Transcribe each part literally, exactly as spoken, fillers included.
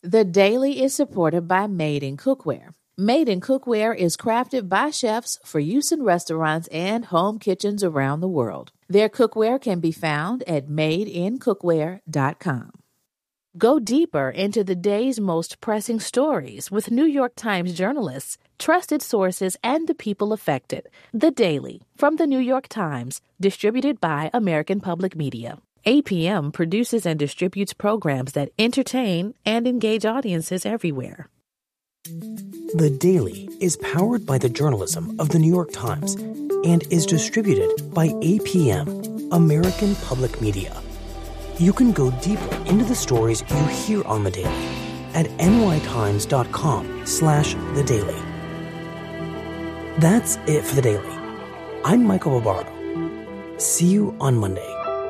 The Daily is supported by Made in Cookware. Made in Cookware is crafted by chefs for use in restaurants and home kitchens around the world. Their cookware can be found at made in cookware dot com. Go deeper into the day's most pressing stories with New York Times journalists, trusted sources, and the people affected. The Daily from the New York Times, distributed by American Public Media. A P M produces and distributes programs that entertain and engage audiences everywhere. The Daily is powered by the journalism of the New York Times and is distributed by A P M, American Public Media. You can go deeper into the stories you hear on The Daily at nytimes.com slash The Daily. That's it for The Daily. I'm Michael Barbaro. See you on Monday.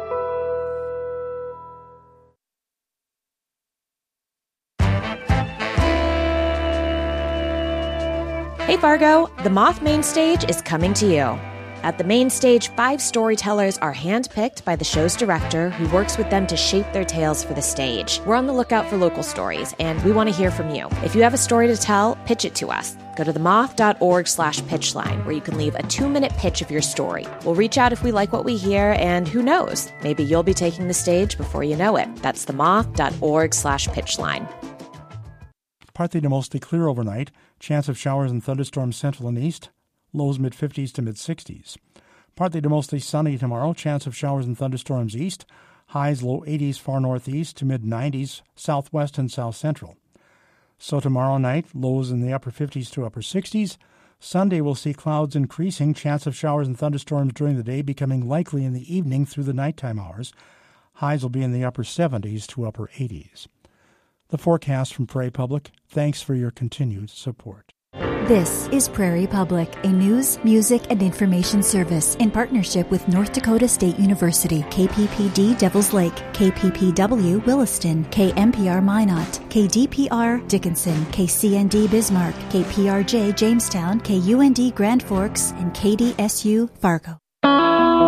Hey Fargo, the Moth Main Stage is coming to you. At the Main Stage, five storytellers are handpicked by the show's director, who works with them to shape their tales for the stage. We're on the lookout for local stories, and we want to hear from you. If you have a story to tell, pitch it to us. Go to themoth.org slash pitchline, where you can leave a two-minute pitch of your story. We'll reach out if we like what we hear, and who knows, maybe you'll be taking the stage before you know it. That's themoth.org slash pitchline. Partly to mostly clear overnight. Chance of showers and thunderstorms central and east. Lows mid-fifties to mid-sixties. Partly to mostly sunny tomorrow. Chance of showers and thunderstorms east. Highs low eighties far northeast to mid-nineties southwest and south central. So tomorrow night, lows in the upper fifties to upper sixties. Sunday will see clouds increasing. Chance of showers and thunderstorms during the day becoming likely in the evening through the nighttime hours. Highs will be in the upper seventies to upper eighties. The forecast from Prairie Public. Thanks for your continued support. This is Prairie Public, a news, music, and information service in partnership with North Dakota State University, K P P D Devils Lake, K P P W Williston, K M P R Minot, K D P R Dickinson, K C N D Bismarck, K P R J Jamestown, K U N D Grand Forks, and K D S U Fargo.